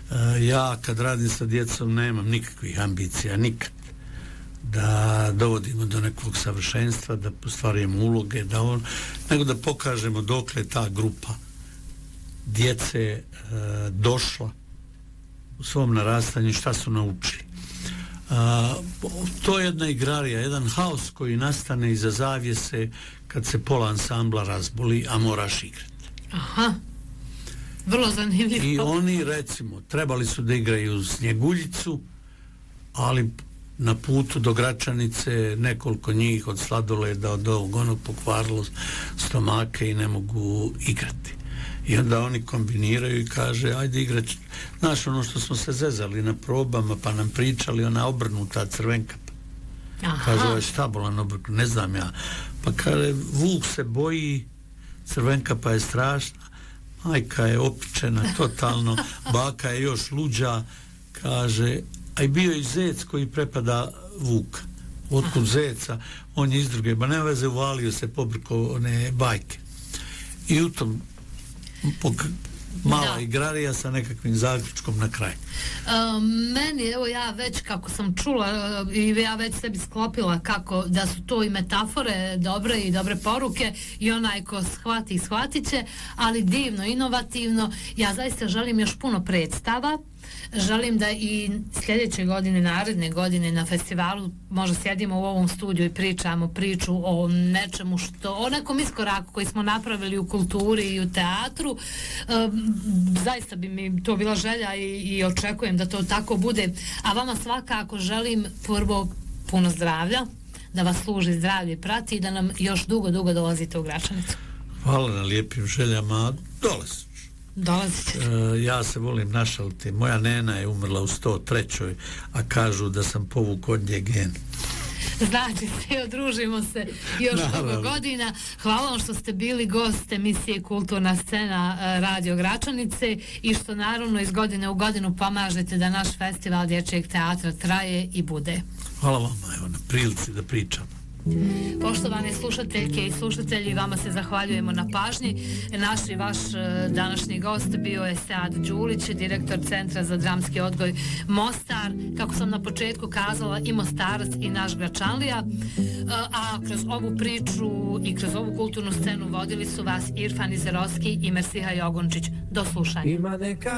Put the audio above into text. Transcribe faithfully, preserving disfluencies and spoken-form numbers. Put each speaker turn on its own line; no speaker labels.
Ja kad radim sa djecom nemam nikakvih ambicija, nikad da dovodimo do nekog savršenstva, da postvarujemo uloge, da on, nego da pokažemo dokle ta grupa djece e, došla u svom narastanju, šta su naučili. A, to je jedna igrarija, jedan haos koji nastane iza zavjese kad se pola ansambla razboli, a moraš igrati.
Aha, vrlo zanimljivo.
I oni, recimo, trebali su da igraju Snjeguljicu, ali na putu do Gračanice nekoliko njih od sladoleda, od ovog onog pokvarilo stomake i ne mogu igrati. I onda oni kombiniraju i kaže, ajde igrat. Znaš, ono što smo se zezali na probama, pa nam pričali, ona obrnuta Crvenkapa.
Aha.
Kaže, ovo je stabilan obrnut, ne znam ja. Pa kaže, Vuk se boji, Crvenkapa je strašna, majka je opičena totalno, baka je još luđa, kaže, a i bio je zec koji prepada Vuka. Otkud zeca, on je iz druge, ba ne veze, uvalio se pobrko one bajke. I u tom pok, mala da. Igrarija sa nekakvim zaključkom na kraju.
Um, meni, evo ja već kako sam čula i ja već sebi sklopila kako da su to i metafore dobre i dobre poruke i onaj ko shvati, shvatit će, ali divno, inovativno. Ja zaista želim još puno predstava. Želim da i sljedeće godine, naredne godine na festivalu možda sjedimo u ovom studiju i pričamo priču o nečemu što, o nekom iskoraku koji smo napravili u kulturi i u teatru. E, zaista bi mi to bila želja i, i očekujem da to tako bude. A vama svakako želim prvo puno zdravlja, da vas služi zdravlje i prati i da nam još dugo, dugo dolazite u Gračanicu.
Hvala na lijepim željama, dolazim. E, ja se volim našaliti. Moja nena je umrla u sto trećoj, a kažu da sam povuk od nje gen.
Znači, sve odružimo se još mnogo godina. Hvala vam što ste bili gost emisije Kulturna scena Radio Gračanice i što naravno iz godine u godinu pomažete da naš festival dječjeg teatra traje i bude.
Hvala vam, evo, na prilici da pričam.
Poštovane slušateljke i slušatelji, vama se zahvaljujemo na pažnji. Naš i vaš današnji gost bio je Sead Đulić, direktor Centra za dramski odgoj Mostar, kako sam na početku kazala, i Mostarac i naš Gračanlija, a kroz ovu priču i kroz ovu kulturnu scenu vodili su vas Irfan Izerovski i Mersiha Jogunčić. Do slušanja.